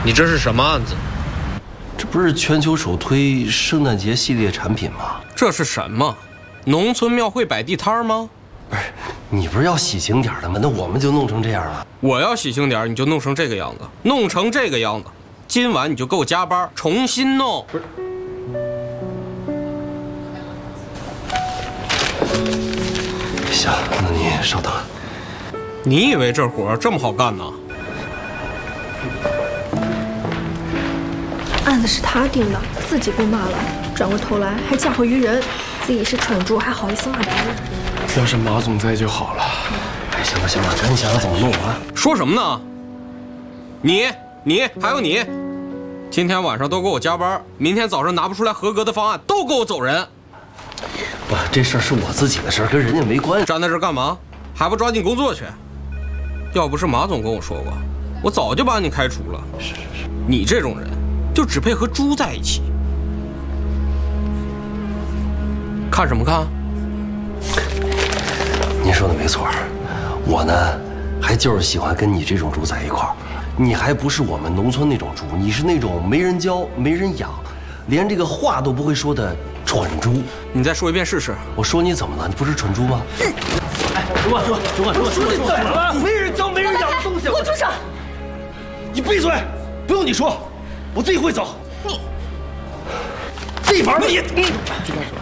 你这是什么案子？ 这不是全球首推圣诞节系列产品吗？ 这是什么？农村庙会摆地摊吗？ 不是，你不是要喜庆点的吗？那我们就弄成这样了。 我要喜庆点，你就弄成这个样子，弄成这个样子。今晚你就给我加班，重新弄。不是。 行，那你稍等。 你以为这活这么好干呢？ 案子是他定的，自己被骂了，转过头来还嫁祸于人，自己是蠢猪还好意思骂别人。 要是马总在就好了。 哎，行了行了，赶紧想想怎么弄完。 说什么呢？你还有你，今天晚上都给我加班，明天早上拿不出来合格的方案，都给我走人。 不，这事儿是我自己的事儿，跟人家没关系。 站在这儿干嘛？还不抓紧工作去？要不是马总跟我说过，我早就把你开除了。是，你这种人，就只配和猪在一起。看什么看？ 您说的没错，我呢，还就是喜欢跟你这种猪在一块儿。你还不是我们农村那种猪，你是那种没人教、没人养，连这个话都不会说的蠢猪。 你再说一遍试试。 我说你怎么了？你不是蠢猪吗？哎，主管，你怎么了？没人教、没人养的东西。 我住手！ 你闭嘴！不用你说，我自己会走。 你这玩意儿你。